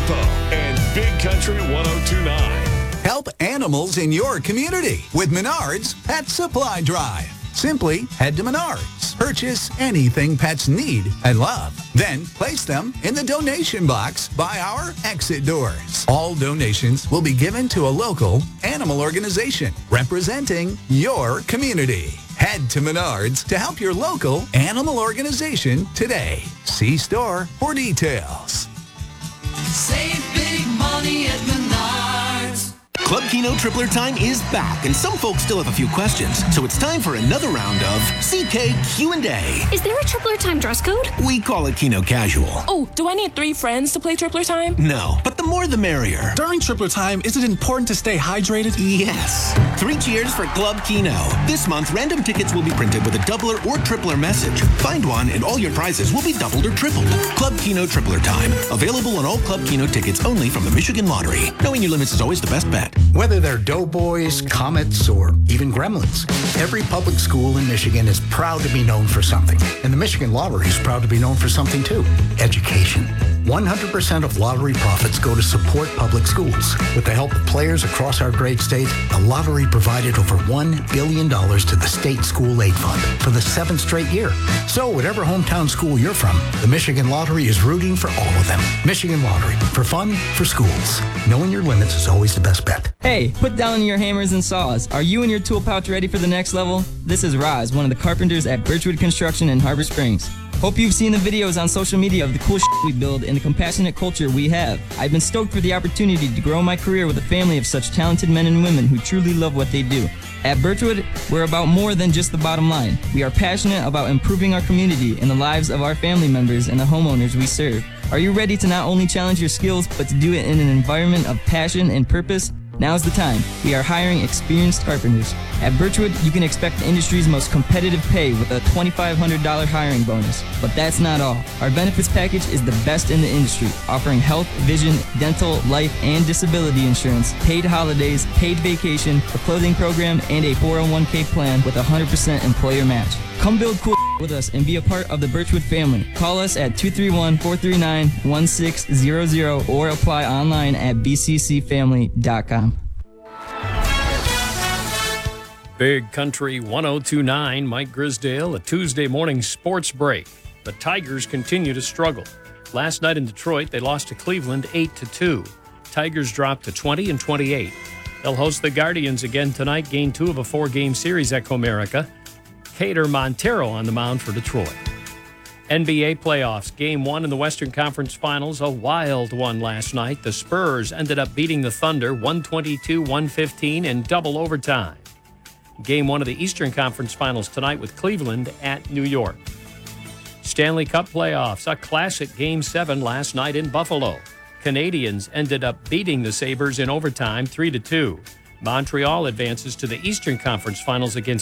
Expo and Big Country 102.9. Help animals in your community with Menards Pet Supply Drive. Simply head to Menards, purchase anything pets need and love. Then place them in the donation box by our exit doors. All donations will be given to a local animal organization representing your community. Head to Menards to help your local animal organization today. See store for details. Save big money at Menards. Club Keno Tripler time is back, and some folks still have a few questions. So it's time for another round of CK Q&A. Is there a Tripler time dress code? We call it Keno Casual. Oh, do I need 3 friends to play Tripler time? No, but the more the merrier. During Tripler time, is it important to stay hydrated? Yes. 3 cheers for Club Keno. This month, random tickets will be printed with a doubler or tripler message. Find one, and all your prizes will be doubled or tripled. Club Keno Tripler time. Available on all Club Keno tickets only from the Michigan Lottery. Knowing your limits is always the best bet. Whether they're Doughboys, Comets, or even Gremlins, every public school in Michigan is proud to be known for something. And the Michigan Lottery is proud to be known for something too: education. 100% of lottery profits go to support public schools. With the help of players across our great state, the lottery provided over $1 billion to the state school aid fund for the 7th straight year. So whatever hometown school you're from, the Michigan Lottery is rooting for all of them. Michigan Lottery, for fun, for schools. Knowing your limits is always the best bet. Hey, put down your hammers and saws. Are you and your tool pouch ready for the next level? This is Roz, one of the carpenters at Birchwood Construction in Harbor Springs. Hope you've seen the videos on social media of the cool shit we build and the compassionate culture we have. I've been stoked for the opportunity to grow my career with a family of such talented men and women who truly love what they do. At Birchwood, we're about more than just the bottom line. We are passionate about improving our community and the lives of our family members and the homeowners we serve. Are you ready to not only challenge your skills, but to do it in an environment of passion and purpose? Now's the time. We are hiring experienced carpenters. At Birchwood, you can expect the industry's most competitive pay with a $2,500 hiring bonus. But that's not all. Our benefits package is the best in the industry, offering health, vision, dental, life, and disability insurance, paid holidays, paid vacation, a clothing program, and a 401k plan with a 100% employer match. Come build cool with us and be a part of the Birchwood family. Call us at 231-439-1600 or apply online at bccfamily.com. Big Country 102.9, Mike Grisdale, a Tuesday morning sports break. The Tigers continue to struggle. Last night in Detroit, they lost to Cleveland 8-2. Tigers dropped to 20-28. They'll host the Guardians again tonight, game 2 of a 4-game series at Comerica. Kader Montero on the mound for Detroit. NBA playoffs, game 1 in the Western Conference Finals, a wild one last night. The Spurs ended up beating the Thunder 122-115 in double overtime. Game 1 of the Eastern Conference Finals tonight with Cleveland at New York. Stanley Cup playoffs, a classic Game 7 last night in Buffalo. Canadians ended up beating the Sabres in overtime 3-2. Montreal advances to the Eastern Conference Finals against